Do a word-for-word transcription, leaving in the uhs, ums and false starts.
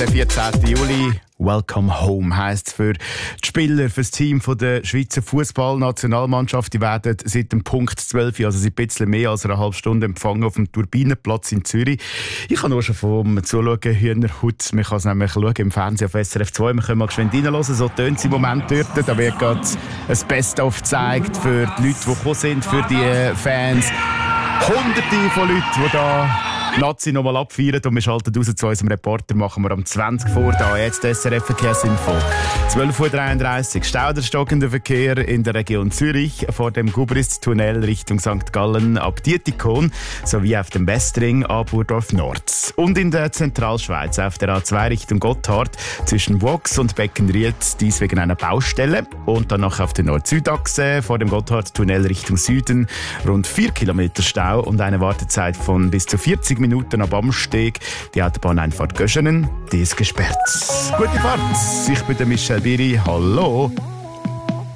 der vierzehnten Juli. Welcome Home heisst es für die Spieler, für das Team von der Schweizer Fußballnationalmannschaft. Die werden seit dem Punkt zwölf, also seit ein bisschen mehr als einer halben Stunde empfangen auf dem Turbinenplatz in Zürich. Ich kann nur schon vom Zuschauen Hühnerhaut. Man kann es nämlich schauen im Fernsehen auf S R F zwei. Wir können mal geschwind reinhören, so tönt es im Moment dort. Da wird gerade ein Best-of gezeigt für die Leute, die gekommen sind, für die Fans. Hunderte von Leuten, die da Nazi noch mal abfeiern, und wir schalten raus zu unserem Reporter, machen wir am zwanzig vor da. Jetzt S R F Verkehrsinfo. zwölf Uhr dreiunddreißig. Stau der stockende Verkehr in der Region Zürich vor dem Gubrist-Tunnel Richtung Sankt Gallen ab Dietikon sowie auf dem Westring ab Burdorf Nord. Und in der Zentralschweiz auf der A zwei Richtung Gotthard zwischen Vaux und Beckenried, dies wegen einer Baustelle. Und dann noch auf der Nord-Süd-Achse vor dem Gotthard-Tunnel Richtung Süden rund vier Kilometer Stau und eine Wartezeit von bis zu vierzig Minuten ab Amsteg. Die Autobahneinfahrt Göschenen, die ist gesperrt. Gute Fahrt, ich bin der Michel Biri. Hallo.